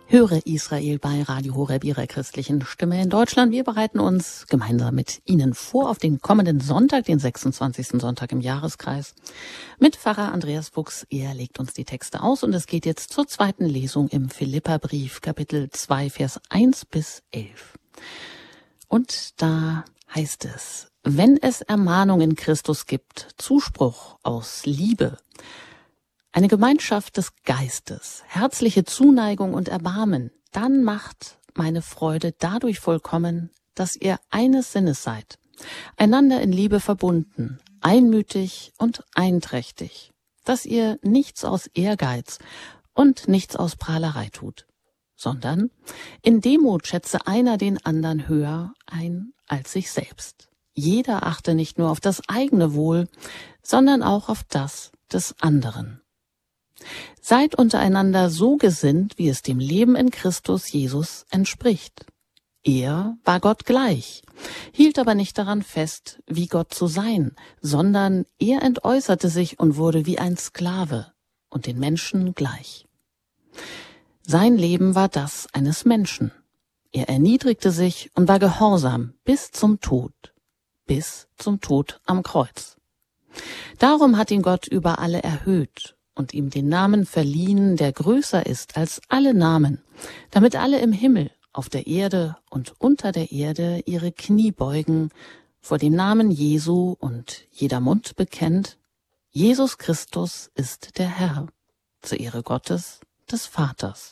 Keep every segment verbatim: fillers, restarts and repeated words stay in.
Höre Israel bei Radio Horeb, Ihrer christlichen Stimme in Deutschland. Wir bereiten uns gemeinsam mit Ihnen vor auf den kommenden Sonntag, den sechsundzwanzigsten Sonntag im Jahreskreis, mit Pfarrer Andreas Fuchs. Er legt uns die Texte aus und es geht jetzt zur zweiten Lesung im Philipperbrief, Kapitel zwei, Vers eins bis elf. Und da heißt es: Wenn es Ermahnung in Christus gibt, Zuspruch aus Liebe, eine Gemeinschaft des Geistes, herzliche Zuneigung und Erbarmen, dann macht meine Freude dadurch vollkommen, dass ihr eines Sinnes seid, einander in Liebe verbunden, einmütig und einträchtig, dass ihr nichts aus Ehrgeiz und nichts aus Prahlerei tut, sondern in Demut schätze einer den anderen höher ein als sich selbst. Jeder achte nicht nur auf das eigene Wohl, sondern auch auf das des anderen. Seid untereinander so gesinnt, wie es dem Leben in Christus Jesus entspricht. Er war Gott gleich, hielt aber nicht daran fest, wie Gott zu sein, sondern er entäußerte sich und wurde wie ein Sklave und den Menschen gleich. Sein Leben war das eines Menschen. Er erniedrigte sich und war gehorsam bis zum Tod, bis zum Tod am Kreuz. Darum hat ihn Gott über alle erhöht und ihm den Namen verliehen, der größer ist als alle Namen, damit alle im Himmel, auf der Erde und unter der Erde ihre Knie beugen vor dem Namen Jesu und jeder Mund bekennt: Jesus Christus ist der Herr, zur Ehre Gottes, des Vaters.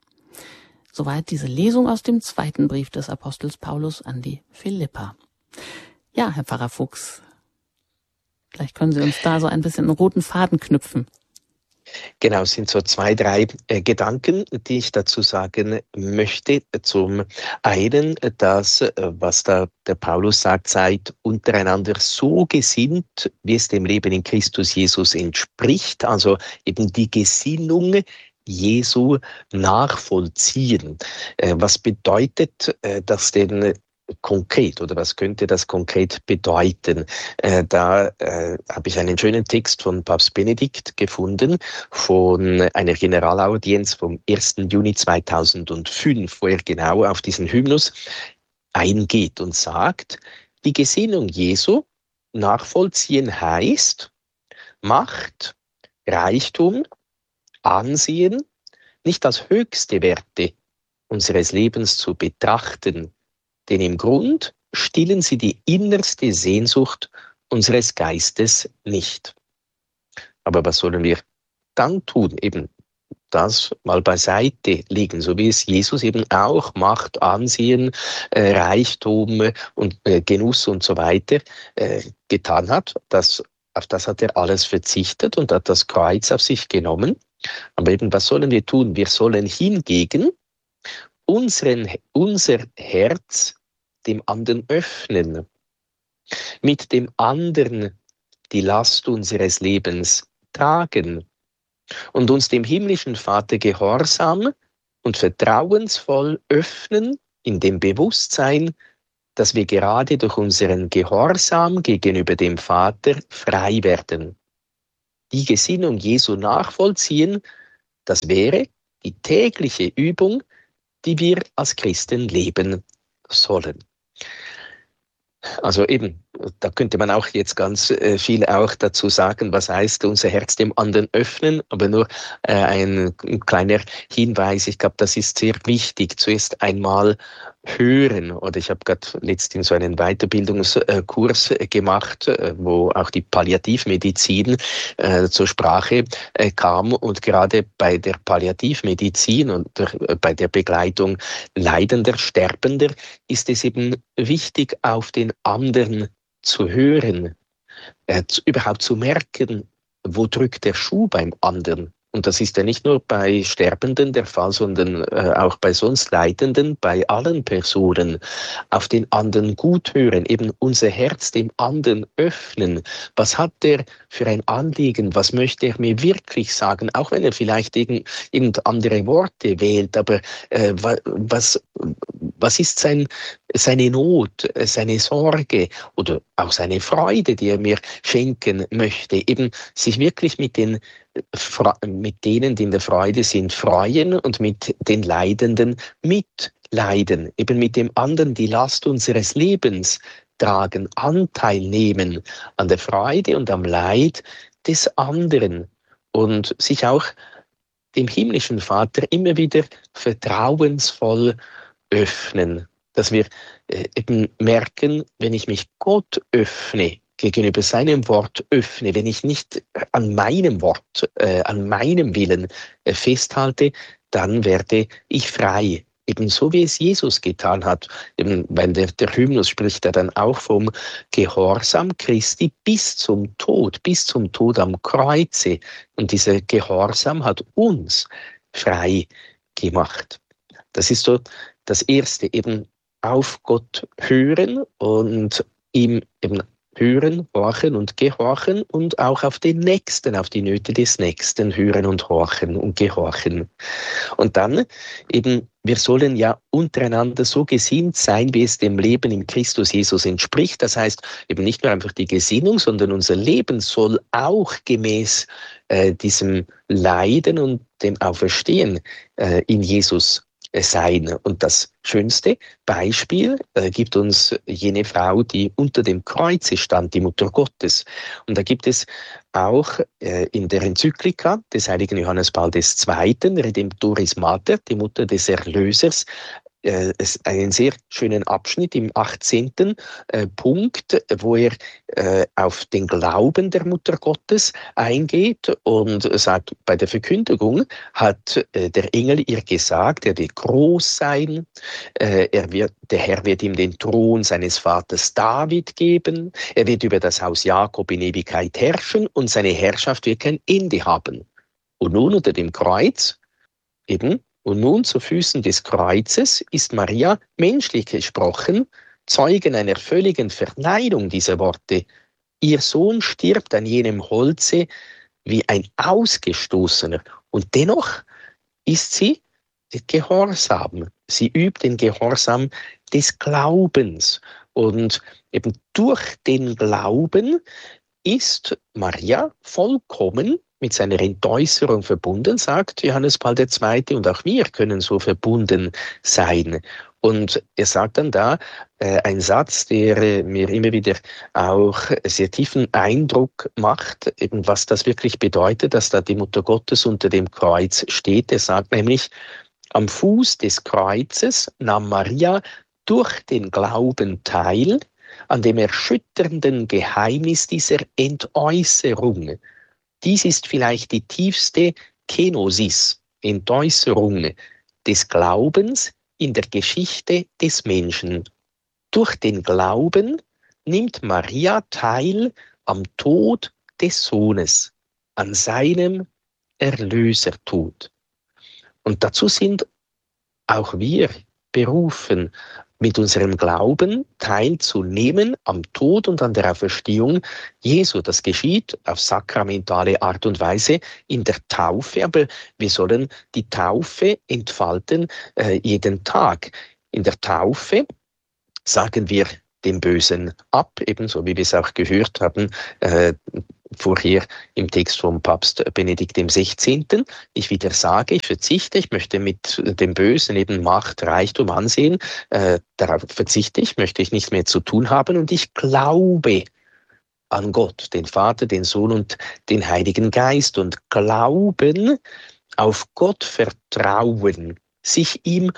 Soweit diese Lesung aus dem zweiten Brief des Apostels Paulus an die Philipper. Ja, Herr Pfarrer Fuchs, vielleicht können Sie uns da so ein bisschen einen roten Faden knüpfen. Genau, es sind so zwei, drei äh, Gedanken, die ich dazu sagen möchte. Zum einen, dass, äh, was da der Paulus sagt, seid untereinander so gesinnt, wie es dem Leben in Christus Jesus entspricht. Also eben die Gesinnung Jesu nachvollziehen. Äh, was bedeutet äh, das denn konkret, oder was könnte das konkret bedeuten? Äh, da äh, habe ich einen schönen Text von Papst Benedikt gefunden, von einer Generalaudienz vom ersten Juni zweitausendfünf, wo er genau auf diesen Hymnus eingeht und sagt: Die Gesinnung Jesu nachvollziehen heißt, Macht, Reichtum, Ansehen nicht als höchste Werte unseres Lebens zu betrachten, denn im Grund stillen sie die innerste Sehnsucht unseres Geistes nicht. Aber was sollen wir dann tun? Eben das mal beiseite legen, so wie es Jesus eben auch Macht, Ansehen, äh, Reichtum und äh, Genuss und so weiter äh, getan hat. Das, auf das hat er alles verzichtet und hat das Kreuz auf sich genommen. Aber eben, was sollen wir tun? Wir sollen hingegen unseren, unser Herz dem anderen öffnen, mit dem anderen die Last unseres Lebens tragen und uns dem himmlischen Vater gehorsam und vertrauensvoll öffnen in dem Bewusstsein, dass wir gerade durch unseren Gehorsam gegenüber dem Vater frei werden. Die Gesinnung Jesu nachvollziehen, das wäre die tägliche Übung, die wir als Christen leben sollen. Also eben, da könnte man auch jetzt ganz äh, viel auch dazu sagen, was heißt unser Herz dem anderen öffnen, aber nur äh, ein, ein kleiner Hinweis, ich glaube, das ist sehr wichtig, zuerst einmal hören, oder ich habe gerade letztens so einen Weiterbildungskurs gemacht, wo auch die Palliativmedizin äh, zur Sprache äh, kam, und gerade bei der Palliativmedizin und der, äh, bei der Begleitung Leidender, Sterbender ist es eben wichtig, auf den anderen zu hören, äh, zu, überhaupt zu merken, wo drückt der Schuh beim anderen. Und das ist ja nicht nur bei Sterbenden der Fall, sondern äh, auch bei sonst Leidenden, bei allen Personen. Auf den anderen gut hören, eben unser Herz dem anderen öffnen. Was hat der für ein Anliegen? Was möchte er mir wirklich sagen? Auch wenn er vielleicht irgend, irgend andere Worte wählt, aber äh, was, was ist sein seine Not, seine Sorge oder auch seine Freude, die er mir schenken möchte, eben sich wirklich mit den mit denen, die in der Freude sind, freuen und mit den Leidenden mitleiden, eben mit dem anderen die Last unseres Lebens tragen, Anteil nehmen an der Freude und am Leid des anderen und sich auch dem himmlischen Vater immer wieder vertrauensvoll öffnen, dass wir äh, eben merken, wenn ich mich Gott öffne, gegenüber seinem Wort öffne, wenn ich nicht an meinem Wort, äh, an meinem Willen äh, festhalte, dann werde ich frei. Ebenso wie es Jesus getan hat, eben, weil der, der Hymnus spricht ja dann auch vom Gehorsam Christi bis zum Tod, bis zum Tod am Kreuze. Und dieser Gehorsam hat uns frei gemacht. Das ist so das Erste, eben auf Gott hören und ihm eben hören, horchen und gehorchen und auch auf den Nächsten, auf die Nöte des Nächsten hören und horchen und gehorchen. Und dann eben, wir sollen ja untereinander so gesinnt sein, wie es dem Leben in Christus Jesus entspricht. Das heißt eben nicht nur einfach die Gesinnung, sondern unser Leben soll auch gemäß äh, diesem Leiden und dem Auferstehen äh, in Jesus sein. Und das schönste Beispiel äh, gibt uns jene Frau, die unter dem Kreuze stand, die Mutter Gottes. Und da gibt es auch äh, in der Enzyklika des heiligen Johannes Paul der Zweite., Redemptoris Mater, die Mutter des Erlösers, äh, einen sehr schönen Abschnitt im achtzehnten Äh, Punkt, wo er äh, auf den Glauben der Mutter Gottes eingeht und sagt, bei der Verkündigung hat äh, der Engel ihr gesagt, er wird groß sein, äh, er wird, der Herr wird ihm den Thron seines Vaters David geben, er wird über das Haus Jakob in Ewigkeit herrschen und seine Herrschaft wird kein Ende haben. Und nun unter dem Kreuz, eben, und nun zu Füßen des Kreuzes ist Maria, menschlich gesprochen, Zeugen einer völligen Verneinung dieser Worte. Ihr Sohn stirbt an jenem Holze wie ein Ausgestoßener. Und dennoch ist sie gehorsam. Sie übt den Gehorsam des Glaubens. Und eben durch den Glauben ist Maria vollkommen mit seiner Entäußerung verbunden, sagt Johannes Paul der Zweite., und auch wir können so verbunden sein. Und er sagt dann da äh, einen Satz, der äh, mir immer wieder auch sehr tiefen Eindruck macht, eben was das wirklich bedeutet, dass da die Mutter Gottes unter dem Kreuz steht. Er sagt nämlich, am Fuß des Kreuzes nahm Maria durch den Glauben teil an dem erschütternden Geheimnis dieser Entäußerung. Dies ist vielleicht die tiefste Kenosis, Entäußerung des Glaubens in der Geschichte des Menschen. Durch den Glauben nimmt Maria teil am Tod des Sohnes, an seinem Erlösertod. Und dazu sind auch wir berufen, mit unserem Glauben teilzunehmen am Tod und an der Auferstehung Jesu. Das geschieht auf sakramentale Art und Weise in der Taufe, aber wir sollen die Taufe entfalten äh, jeden Tag. In der Taufe sagen wir dem Bösen ab, ebenso wie wir es auch gehört haben, äh, vorher im Text vom Papst Benedikt dem Sechzehnten. Ich widersage, ich verzichte, ich möchte mit dem Bösen, eben Macht, Reichtum, Ansehen, äh, darauf verzichte ich, möchte ich nichts mehr zu tun haben und ich glaube an Gott, den Vater, den Sohn und den Heiligen Geist und Glauben, auf Gott vertrauen, sich ihm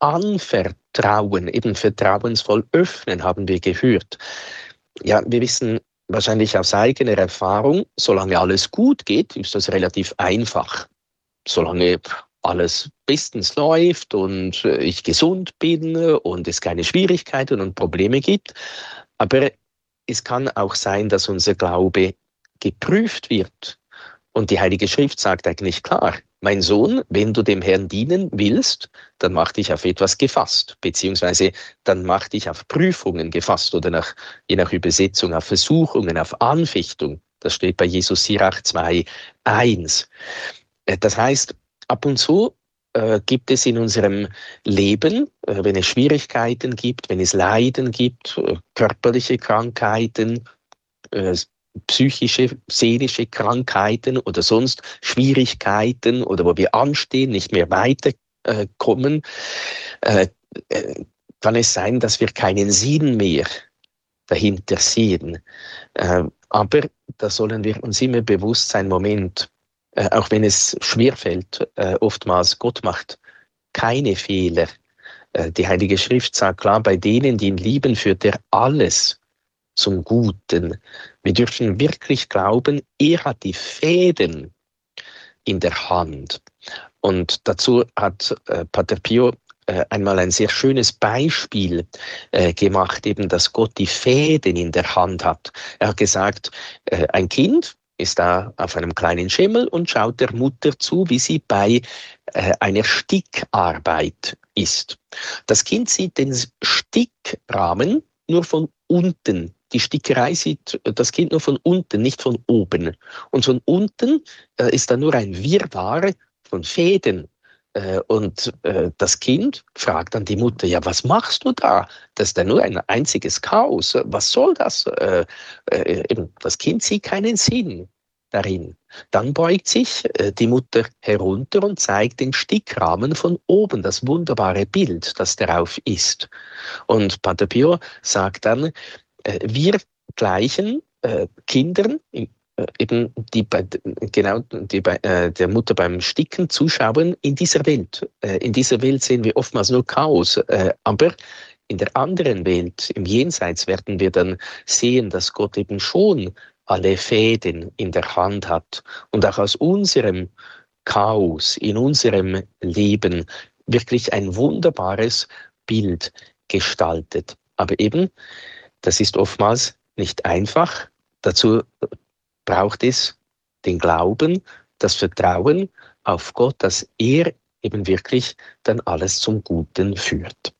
anvertrauen, eben vertrauensvoll öffnen, haben wir gehört. Ja, wir wissen wahrscheinlich aus eigener Erfahrung, solange alles gut geht, ist das relativ einfach. Solange alles bestens läuft und ich gesund bin und es keine Schwierigkeiten und Probleme gibt. Aber es kann auch sein, dass unser Glaube geprüft wird. Und die Heilige Schrift sagt eigentlich klar, mein Sohn, wenn du dem Herrn dienen willst, dann mach dich auf etwas gefasst, beziehungsweise dann mach dich auf Prüfungen gefasst oder nach, je nach Übersetzung auf Versuchungen, auf Anfechtung. Das steht bei Jesus Sirach zwei eins. Das heißt, ab und zu äh, gibt es in unserem Leben, äh, wenn es Schwierigkeiten gibt, wenn es Leiden gibt, äh, körperliche Krankheiten, äh, psychische, seelische Krankheiten oder sonst Schwierigkeiten oder wo wir anstehen, nicht mehr weiterkommen, äh, äh, kann es sein, dass wir keinen Sinn mehr dahinter sehen. Äh, aber da sollen wir uns immer bewusst sein, Moment, äh, auch wenn es schwerfällt, äh, oftmals, Gott macht keine Fehler. Äh, die Heilige Schrift sagt klar, bei denen, die ihn lieben, führt er alles zum Guten. Wir dürfen wirklich glauben, er hat die Fäden in der Hand. Und dazu hat äh, Pater Pio äh, einmal ein sehr schönes Beispiel äh, gemacht, eben, dass Gott die Fäden in der Hand hat. Er hat gesagt, äh, ein Kind ist da auf einem kleinen Schemel und schaut der Mutter zu, wie sie bei äh, einer Stickarbeit ist. Das Kind sieht den Stickrahmen nur von unten. Die Stickerei sieht das Kind nur von unten, nicht von oben. Und von unten äh, ist da nur ein Wirrwarr von Fäden. Äh, und äh, das Kind fragt dann die Mutter, ja, was machst du da? Das ist ja nur ein einziges Chaos. Was soll das? Äh, äh, eben, das Kind sieht keinen Sinn darin. Dann beugt sich äh, die Mutter herunter und zeigt den Stickrahmen von oben, das wunderbare Bild, das darauf ist. Und Pater Pio sagt dann, äh, wir gleichen äh, Kindern, äh, eben die bei, genau, die bei äh, der Mutter beim Sticken zuschauen in dieser Welt. Äh, in dieser Welt sehen wir oftmals nur Chaos, äh, aber in der anderen Welt, im Jenseits, werden wir dann sehen, dass Gott eben schon alle Fäden in der Hand hat und auch aus unserem Chaos, in unserem Leben wirklich ein wunderbares Bild gestaltet. Aber eben, das ist oftmals nicht einfach. Dazu braucht es den Glauben, das Vertrauen auf Gott, dass er eben wirklich dann alles zum Guten führt.